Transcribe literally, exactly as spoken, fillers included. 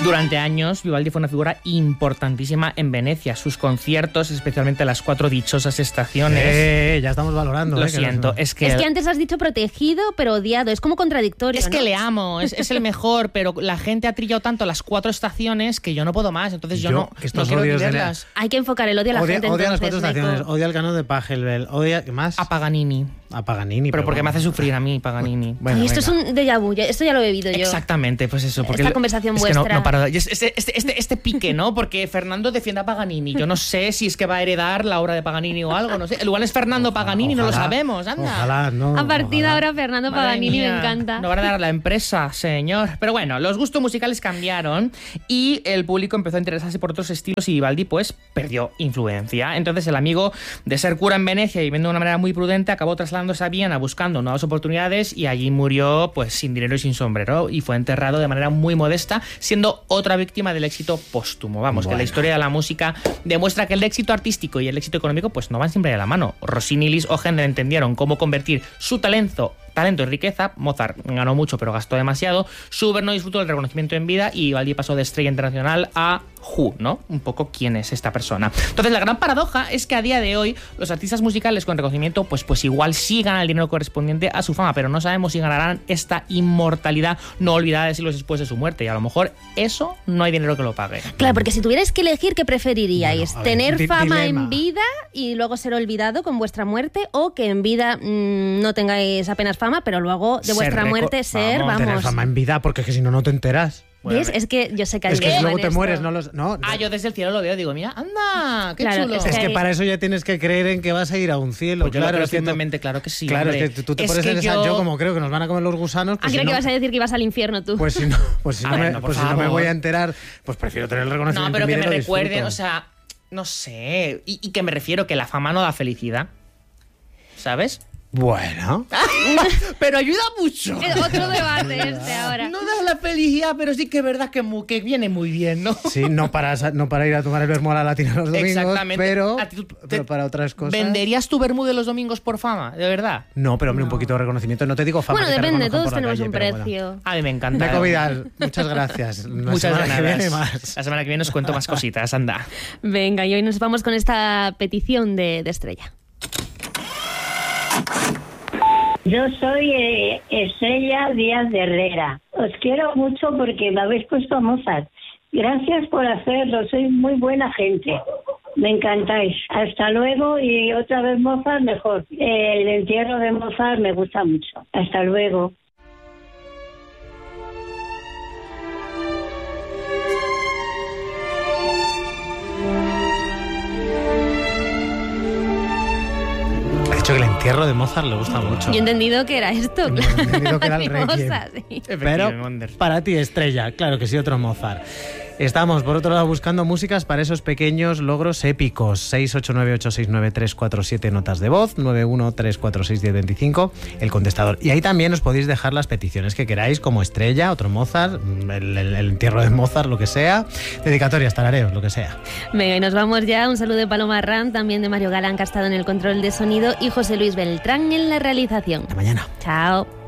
Durante años, Vivaldi fue una figura importantísima en Venecia. Sus conciertos, especialmente las cuatro dichosas estaciones... Eh, ya estamos valorando. Lo eh, siento, que no... es que... Es que antes has dicho protegido, pero odiado. Es como contradictorio, Es ¿no? que le amo, es, es el mejor, pero la gente ha trillado tanto las cuatro estaciones que yo no puedo más. Entonces yo, Yo, no, que estos no quiero odios ni de la- verlas. Hay que enfocar el odio a la Odia, gente, odia las entonces, cuatro estaciones, Meco. odia el canon de Pachelbel, odia... ¿Qué más? A Paganini. A Paganini. Pero porque me bueno. hace sufrir a mí, Paganini. Bueno, Ay, esto venga. es un déjà vu, ya- esto ya lo he vivido yo. Exactamente, pues eso. Porque Esta el- conversación es que no- vuestra. no paro de- y es- Este, este, este, este pique, ¿no? Porque Fernando defiende a Paganini. Yo no sé si es que va a heredar la obra de Paganini o algo, no sé. Igual es Fernando Ojalá, Paganini, no lo ojalá, sabemos, anda. Ojalá, no. A partir de ojalá. ahora, Fernando Madre Paganini mía, me encanta. No van a dar la empresa, señor. Pero bueno, los gustos musicales cambiaron y el público empezó a interesarse por otros estilos y Vivaldi pues perdió influencia. Entonces el amigo, de ser cura en Venecia y viviendo de una manera muy prudente, acabó trasladándose a Viena buscando nuevas oportunidades y allí murió pues sin dinero y sin sombrero y fue enterrado de manera muy modesta, siendo otra víctima del éxito póstumo. Vamos, Bueno. que la historia de la música demuestra que el éxito artístico y el éxito económico pues no van siempre de la mano. Rossini y Liszt o Händel entendieron cómo convertir su talento talento y riqueza. Mozart ganó mucho pero gastó demasiado. Schubert no disfrutó del reconocimiento en vida y Vivaldi pasó de estrella internacional a Who, ¿no? Un poco quién es esta persona. Entonces la gran paradoja es que a día de hoy los artistas musicales con reconocimiento pues, pues igual sí ganan el dinero correspondiente a su fama, pero no sabemos si ganarán esta inmortalidad no olvidada de siglos después de su muerte y a lo mejor eso no hay dinero que lo pague. Claro, porque si tuvierais que elegir, ¿qué preferiríais? Bueno, a ver, ¿Tener di- fama dilema. en vida y luego ser olvidado con vuestra muerte? ¿O que en vida mmm, no tengáis apenas fama, pero luego de Ser vuestra reco- muerte ser, Vamos, vamos? tener fama en vida, porque es que si no, no te enteras. Bueno, ¿Ves? Es que yo sé que hay Es que dilema luego en te esto. mueres, no los... No, Ah, yo desde el cielo lo veo, digo, mira, anda, qué Claro, chulo. es Es que Ahí. para eso ya tienes que creer en que vas a ir a un cielo. Pues yo lo claro, creo es que tú- firmemente, claro que sí. Claro, hombre. es que tú te Es pones que en esa... yo- Yo como creo que nos van a comer los gusanos... Ah, Pues creo si que no, ibas a decir que ibas al infierno tú. Pues si no, pues si A no, ver, me, no, por pues si no me favor. voy a enterar, pues prefiero tener el reconocimiento No, pero en que vida me y lo recuerden, disfruto. o sea, no sé. Y, y que me refiero que la fama no da felicidad. ¿Sabes? Bueno, Pero ayuda mucho. Es otro debate este ahora. No da la felicidad, pero sí que es verdad que, mu- que viene muy bien, ¿no? sí, no para, sa- no para ir a tomar el vermú a la latina los domingos, Exactamente. pero, A ti tú- te- pero para otras cosas... ¿Venderías tu vermú de los domingos por fama? ¿De verdad? No, pero hombre, un poquito de reconocimiento. No te digo fama. Bueno, que te depende, reconozcan todos por la tenemos calle, un pero precio. bueno. A mí me encanta. Meco Vidal, muchas gracias. La Muchas semana gracias. que viene más. La semana que viene os cuento más cositas, anda. Venga, y hoy nos vamos con esta petición de, de Estrella. Yo soy eh, Estrella Díaz de Herrera. Os quiero mucho porque me habéis puesto a Mozart. Gracias por hacerlo, sois muy buena gente. Me encantáis. Hasta luego y otra vez Mozart mejor. El entierro de Mozart me gusta mucho. Hasta luego. Ha dicho que el entierro de Mozart le gusta mucho. Yo he entendido que era esto, No, claro. he entendido que era el Requiem. Mimosa, sí. Pero para ti, Estrella, claro que sí, otro Mozart. Estamos, por otro lado, buscando músicas para esos pequeños logros épicos. seis ocho nueve ocho seis nueve tres cuatro siete notas de voz, nueve uno tres cuatro seis uno cero dos cinco, el contestador. Y ahí también os podéis dejar las peticiones que queráis, como Estrella, otro Mozart, el, el- el entierro de Mozart, lo que sea, dedicatorias, tarareos, lo que sea. Venga, y nos vamos ya. Un saludo de Paloma Arran, también de Mario Galán, que ha estado en el control de sonido, y José Luis Beltrán en la realización. Hasta mañana. Chao.